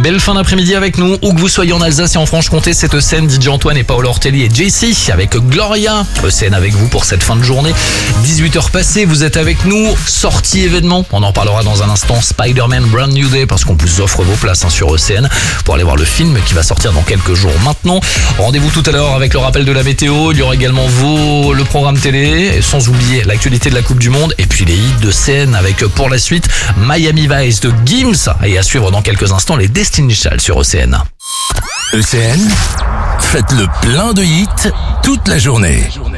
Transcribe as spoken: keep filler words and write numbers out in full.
Belle fin d'après-midi avec nous, où que vous soyez en Alsace et en Franche-Comté, c'est E C N, D J Antoine et Paolo Ortelli et J C avec Gloria. E C N avec vous pour cette fin de journée. dix-huit heures passées, vous êtes avec nous. Sortie événement, on en parlera dans un instant. Spider-Man Brand New Day, parce qu'on vous offre vos places hein, sur E C N pour aller voir le film qui va sortir dans quelques jours maintenant. Rendez-vous tout à l'heure avec le rappel de la météo. Il y aura également vos, le programme télé, et sans oublier l'actualité de la Coupe du Monde et puis les hits de C N avec pour la suite Miami Vice de Gims et à suivre dans quelques instants les Destiny Child sur E C N. E C N, faites le plein de hits toute la journée.